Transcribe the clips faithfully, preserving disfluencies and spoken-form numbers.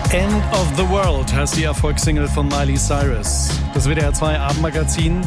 End of the World heißt die Erfolgssingle von Miley Cyrus. Das W D R zwei Abendmagazin.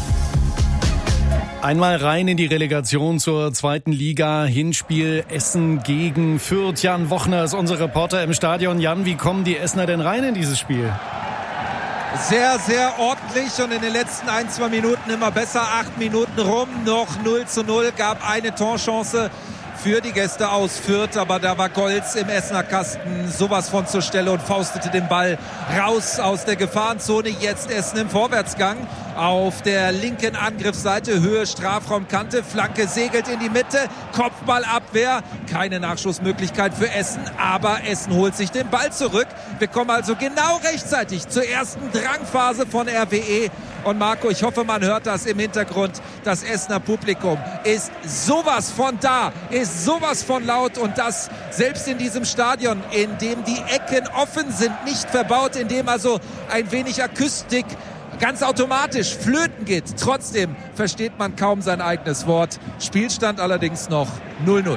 Einmal rein in die Relegation zur zweiten Liga. Hinspiel Essen gegen Fürth. Jan Wochner ist unser Reporter im Stadion. Jan, wie kommen die Essener denn rein in dieses Spiel? Sehr, sehr ordentlich und in den letzten ein, zwei Minuten immer besser. Acht Minuten rum, noch null zu null. Gab eine Torchance für die Gäste aus Fürth, aber da war Golz im Essener Kasten sowas von zur Stelle und faustete den Ball raus aus der Gefahrenzone. Jetzt Essen im Vorwärtsgang auf der linken Angriffsseite, Höhe Strafraumkante, Flanke segelt in die Mitte, Kopfballabwehr, keine Nachschussmöglichkeit für Essen, aber Essen holt sich den Ball zurück. Wir kommen also genau rechtzeitig zur ersten Drangphase von R W E. Und Marco, ich hoffe, man hört das im Hintergrund. Das Essener Publikum ist sowas von da, ist sowas von laut und das selbst in diesem Stadion, in dem die Ecken offen sind, nicht verbaut, in dem also ein wenig Akustik ganz automatisch flöten geht. Trotzdem versteht man kaum sein eigenes Wort. Spielstand allerdings noch null null.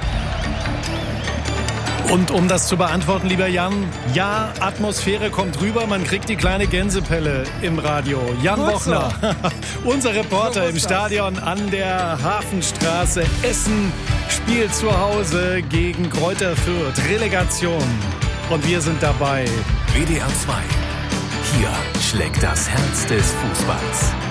Und um das zu beantworten, lieber Jan, ja, Atmosphäre kommt rüber, man kriegt die kleine Gänsepelle im Radio. Jan Gut Wochner, so. Unser Reporter so im Stadion das. An der Hafenstraße. Essen spielt zu Hause gegen Greuther Fürth. Relegation. Und wir sind dabei. W D R zwei. Hier schlägt das Herz des Fußballs.